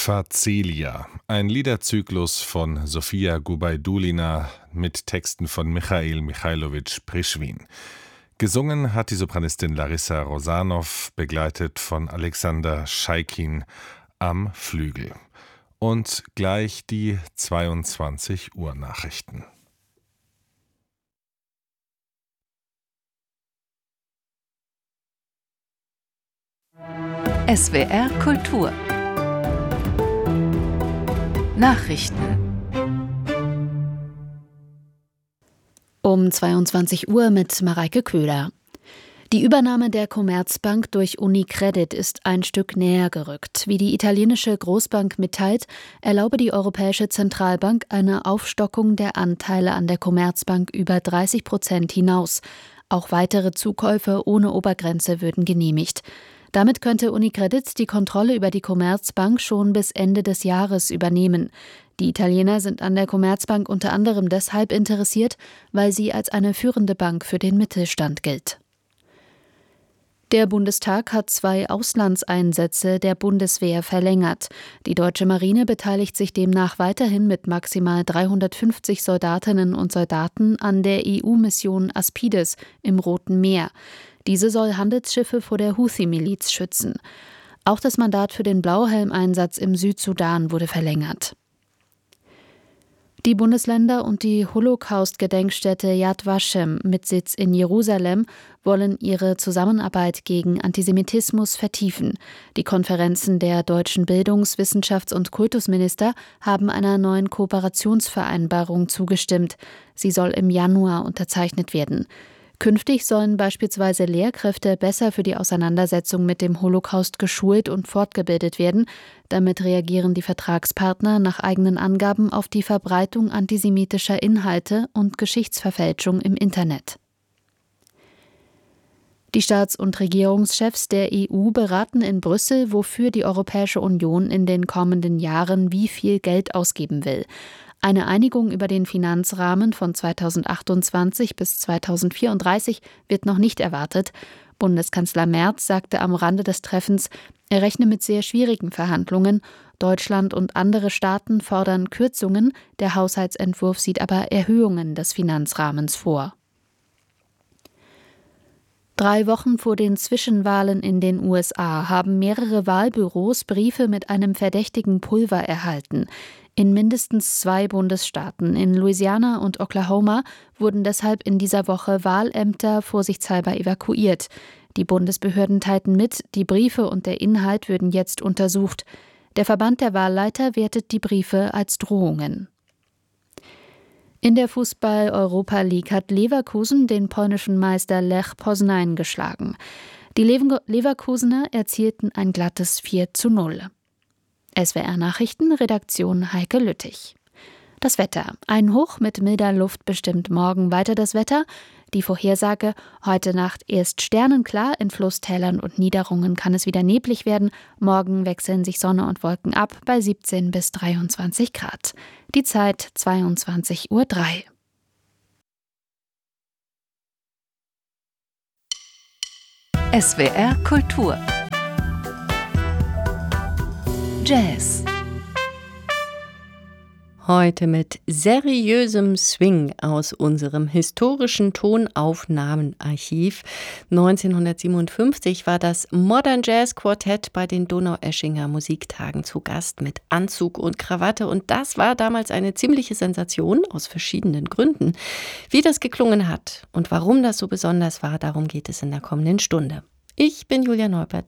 Facelia, ein Liederzyklus von Sofia Gubaidulina mit Texten von Michail Michailowitsch Prischwin. Gesungen hat die Sopranistin Larissa Rosanov, begleitet von Alexander Scheikin am Flügel. Und gleich die 22 Uhr Nachrichten. SWR Kultur Nachrichten. Um 22 Uhr mit Mareike Köhler. Die Übernahme der Commerzbank durch UniCredit ist ein Stück näher gerückt. Wie die italienische Großbank mitteilt, erlaube die Europäische Zentralbank eine Aufstockung der Anteile an der Commerzbank über 30% hinaus. Auch weitere Zukäufe ohne Obergrenze würden genehmigt. Damit könnte UniCredit die Kontrolle über die Commerzbank schon bis Ende des Jahres übernehmen. Die Italiener sind an der Commerzbank unter anderem deshalb interessiert, weil sie als eine führende Bank für den Mittelstand gilt. Der Bundestag hat 2 Auslandseinsätze der Bundeswehr verlängert. Die deutsche Marine beteiligt sich demnach weiterhin mit maximal 350 Soldatinnen und Soldaten an der EU-Mission Aspides im Roten Meer. Diese soll Handelsschiffe vor der Houthi-Miliz schützen. Auch das Mandat für den Blauhelm-Einsatz im Südsudan wurde verlängert. Die Bundesländer und die Holocaust-Gedenkstätte Yad Vashem mit Sitz in Jerusalem wollen ihre Zusammenarbeit gegen Antisemitismus vertiefen. Die Konferenzen der deutschen Bildungs-, Wissenschafts- und Kultusminister haben einer neuen Kooperationsvereinbarung zugestimmt. Sie soll im Januar unterzeichnet werden. Künftig sollen beispielsweise Lehrkräfte besser für die Auseinandersetzung mit dem Holocaust geschult und fortgebildet werden. Damit reagieren die Vertragspartner nach eigenen Angaben auf die Verbreitung antisemitischer Inhalte und Geschichtsverfälschung im Internet. Die Staats- und Regierungschefs der EU beraten in Brüssel, wofür die Europäische Union in den kommenden Jahren wie viel Geld ausgeben will. Eine Einigung über den Finanzrahmen von 2028 bis 2034 wird noch nicht erwartet. Bundeskanzler Merz sagte am Rande des Treffens, er rechne mit sehr schwierigen Verhandlungen. Deutschland und andere Staaten fordern Kürzungen, der Haushaltsentwurf sieht aber Erhöhungen des Finanzrahmens vor. 3 Wochen vor den Zwischenwahlen in den USA haben mehrere Wahlbüros Briefe mit einem verdächtigen Pulver erhalten. In mindestens 2 Bundesstaaten, in Louisiana und Oklahoma, wurden deshalb in dieser Woche Wahlämter vorsichtshalber evakuiert. Die Bundesbehörden teilten mit, die Briefe und der Inhalt würden jetzt untersucht. Der Verband der Wahlleiter wertet die Briefe als Drohungen. In der Fußball-Europa League hat Leverkusen den polnischen Meister Lech Poznań geschlagen. Die Leverkusener erzielten ein glattes 4:0. SWR Nachrichten, Redaktion Heike Lüttich. Das Wetter. Ein Hoch mit milder Luft bestimmt morgen weiter das Wetter. Die Vorhersage: heute Nacht erst sternenklar, in Flusstälern und Niederungen kann es wieder neblig werden. Morgen wechseln sich Sonne und Wolken ab bei 17 bis 23 Grad. Die Zeit 22:03 Uhr. SWR Kultur Jazz. Heute mit seriösem Swing aus unserem historischen Tonaufnahmenarchiv. 1957 war das Modern Jazz Quartett bei den Donaueschinger Musiktagen zu Gast mit Anzug und Krawatte. Und das war damals eine ziemliche Sensation aus verschiedenen Gründen. Wie das geklungen hat und warum das so besonders war, darum geht es in der kommenden Stunde. Ich bin Julia Neubert.